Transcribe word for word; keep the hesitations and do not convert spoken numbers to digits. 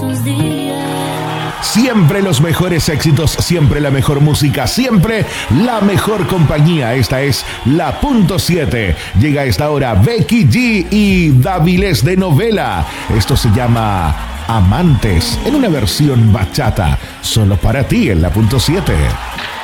esos días. Siempre los mejores éxitos, siempre la mejor música, siempre la mejor compañía. Esta es La Punto siete. Llega a esta hora Becky G y Davilés de Novela. Esto se llama Amantes, en una versión bachata. Solo para ti en La Punto siete.